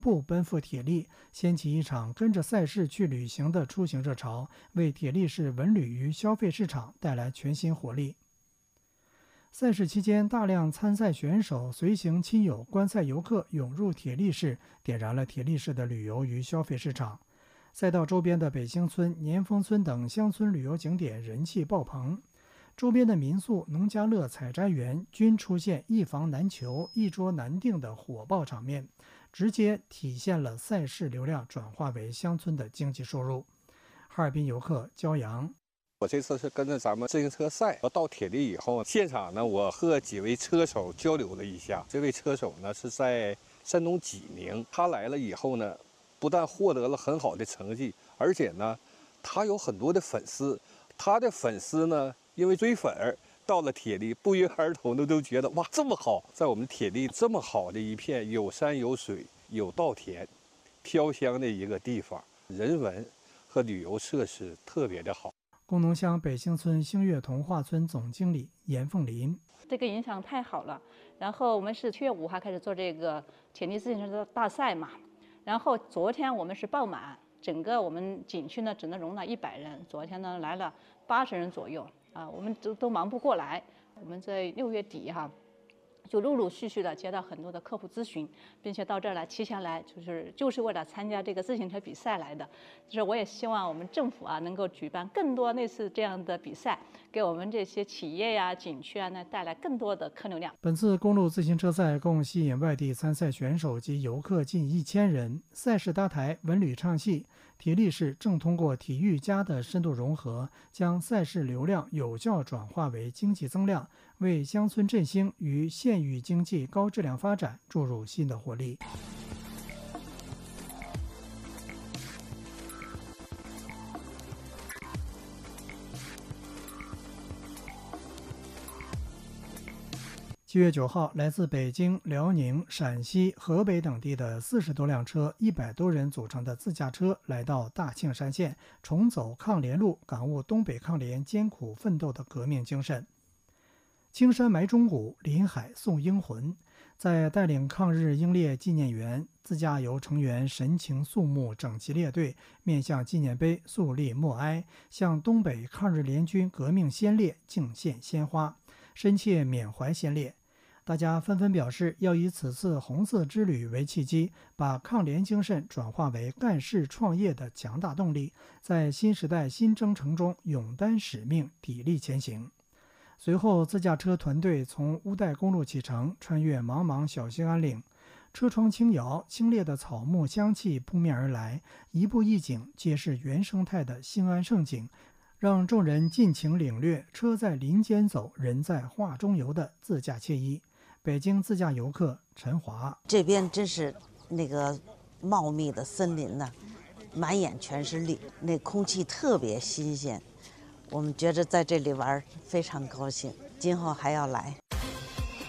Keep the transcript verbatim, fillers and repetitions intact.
步奔赴铁力，掀起一场跟着赛事去旅行的出行热潮，为铁力市文旅与消费市场带来全新活力。赛事期间，大量参赛选手、随行亲友、观赛游客涌入铁力市，点燃了铁力市的旅游与消费市场。赛道周边的北兴村、年丰村等乡村旅游景点人气爆棚，周边的民宿、农家乐、采摘园均出现一房难求、一桌难订的火爆场面，直接体现了赛事流量转化为乡村的经济收入。哈尔滨游客焦阳， 我这次是跟着咱们自行车赛，到铁力以后，现场呢，我和几位车手交流了一下。这位车手呢是在山东济宁，他来了以后呢，不但获得了很好的成绩，而且呢，他有很多的粉丝。他的粉丝呢，因为追粉儿到了铁力，不约而同的都觉得哇，这么好，在我们铁力这么好的一片有山有水、有稻田、飘香的一个地方，人文和旅游设施特别的好。 工农乡北兴村星月童话村总经理严凤林， 这个影响太好了。然后我们是七月五号开始做这个铁力自行车大赛嘛，然后昨天我们是爆满，整个我们景区呢只能容纳一百人，昨天呢来了八十人左右啊，我们都都忙不过来。我们在六月底哈，就陆陆续续的接到很多的客户咨询，并且到这儿来提前来，就是就是为了参加这个自行车比赛来的。就是我也希望我们政府啊能够举办更多类似这样的比赛，给我们这些企业呀、景区啊呢带来更多的客流量。 本次公路自行车赛共吸引外地参赛选手及游客近一千人。赛事搭台，文旅唱戏，铁力市正通过体育加的深度融合，将赛事流量有效转化为经济增量，为乡村振兴与县域经济高质量发展注入新的活力。七月九号，来自北京、辽宁、陕西、河北等地的四十多辆车、一百多人组成的自驾车来到大庆山县，重走抗联路，感悟东北抗联艰苦奋斗的革命精神。青山埋忠骨，临海送英魂。在带领抗日英烈纪念园，自驾游成员神情肃穆，整齐列队，面向纪念碑肃立默哀，向东北抗日联军革命先烈敬献鲜花，深切缅怀先烈。大家纷纷表示要以此次红色之旅为契机，把抗联精神转化为干事创业的强大动力，在新时代新征程中勇担使命，砥砺前行。随后，自驾车团队从乌代公路启程，穿越茫茫小兴安岭，车窗轻摇，清冽的草木香气扑面而来，一步一景皆是原生态的兴安胜景，让众人尽情领略车在林间走，人在画中游的自驾惬意。北京自驾游客陈华， 这边真是那个茂密的森林呢、啊，满眼全是绿，那空气特别新鲜，我们觉得在这里玩非常高兴，今后还要来。